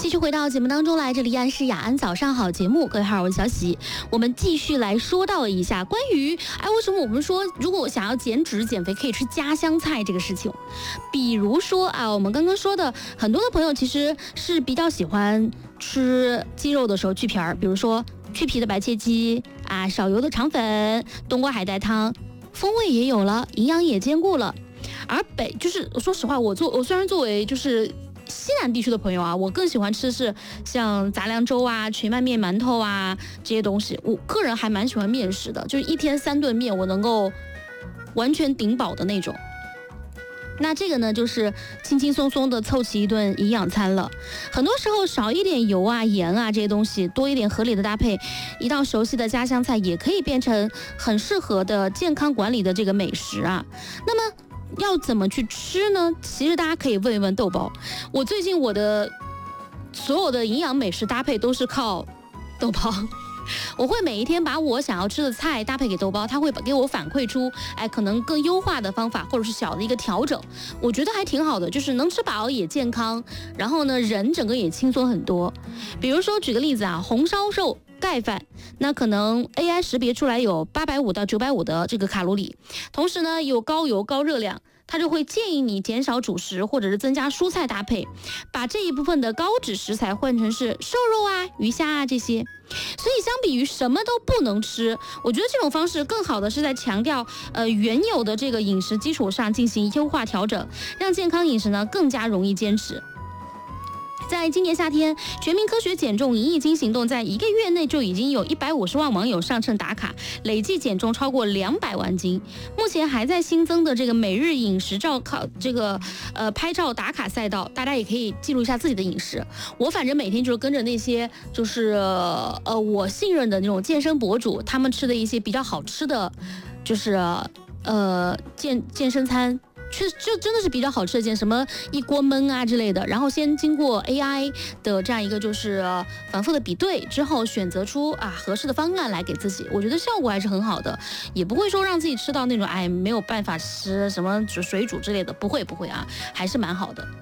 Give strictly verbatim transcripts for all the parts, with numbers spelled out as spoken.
继续回到节目当中来，这里依然是雅安早上好节目，各位好，我是小喜。我们继续来说到一下关于，哎，为什么我们说如果想要减脂减肥可以吃家乡菜这个事情？比如说啊，我们刚刚说的，很多的朋友其实是比较喜欢吃鸡肉的时候去皮儿，比如说去皮的白切鸡啊，少油的肠粉、冬瓜海带汤，风味也有了，营养也兼顾了。而北就是说实话，我做我虽然作为就是西南地区的朋友啊，我更喜欢吃是像杂粮粥啊、全麦面、馒头啊这些东西。我个人还蛮喜欢面食的，就是一天三顿面，我能够完全顶饱的那种。那这个呢，就是轻轻松松的凑齐一顿营养餐了。很多时候少一点油啊、盐啊这些东西，多一点合理的搭配，一道熟悉的家乡菜也可以变成很适合的健康管理的这个美食啊。那么要怎么去吃呢？其实大家可以问一问豆包。我最近我的所有的营养美食搭配都是靠豆包。我会每一天把我想要吃的菜搭配给豆包，他会给我反馈出，哎，可能更优化的方法，或者是小的一个调整，我觉得还挺好的，就是能吃饱也健康，然后呢，人整个也轻松很多。比如说举个例子啊，红烧肉盖饭，那可能 A I 识别出来有八百五到九百五的这个卡路里，同时呢有高油高热量，它就会建议你减少主食或者是增加蔬菜搭配，把这一部分的高脂食材换成是瘦肉啊、鱼虾啊这些。所以相比于什么都不能吃，我觉得这种方式更好的是在强调呃原有的这个饮食基础上进行优化调整，让健康饮食呢更加容易坚持。在今年夏天，全民科学减重一亿斤行动在一个月内就已经有一百五十万网友上秤打卡，累计减重超过两百万斤。目前还在新增的这个每日饮食照考这个呃拍照打卡赛道，大家也可以记录一下自己的饮食。我反正每天就是跟着那些就是呃我信任的那种健身博主，他们吃的一些比较好吃的，就是呃健健身餐。确就真的是比较好吃的件，什么一锅焖啊之类的，然后先经过 A I 的这样一个就是反复的比对之后，选择出啊合适的方案来给自己，我觉得效果还是很好的，也不会说让自己吃到那种哎没有办法吃什么水煮之类的，不会不会啊，还是蛮好的。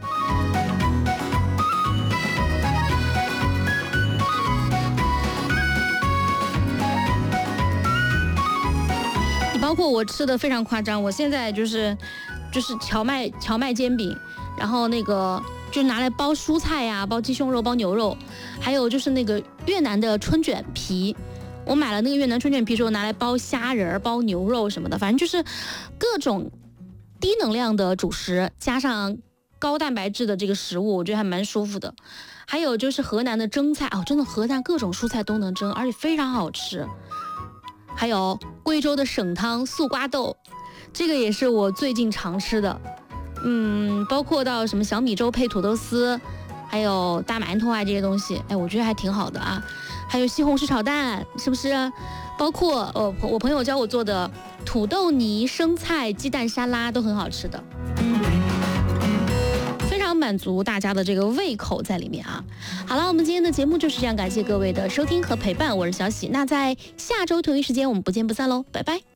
包括我吃的非常夸张，我现在就是就是荞麦荞麦煎饼，然后那个就拿来包蔬菜呀、啊，包鸡胸肉、包牛肉，还有就是那个越南的春卷皮，我买了那个越南春卷皮之后拿来包虾仁、包牛肉什么的，反正就是各种低能量的主食加上高蛋白质的这个食物，我觉得还蛮舒服的。还有就是河南的蒸菜哦，真的河南各种蔬菜都能蒸，而且非常好吃。还有贵州的省汤素瓜豆，这个也是我最近常吃的。嗯，包括到什么小米粥配土豆丝，还有大馒头啊这些东西，哎，我觉得还挺好的啊。还有西红柿炒蛋，是不是？包括呃，我朋友教我做的土豆泥生菜鸡蛋沙拉都很好吃的。非常满足大家的这个胃口在里面啊。好了，我们今天的节目就是这样，感谢各位的收听和陪伴，我是小喜。那在下周同一时间我们不见不散喽，拜拜。